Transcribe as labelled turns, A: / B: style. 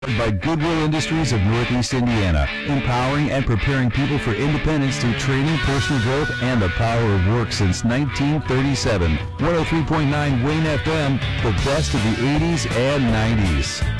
A: By Goodwill Industries of Northeast Indiana, empowering and preparing people for independence through training, personal growth, and the power of work since 1937. 103.9 Wayne FM, the best of the 80s and 90s.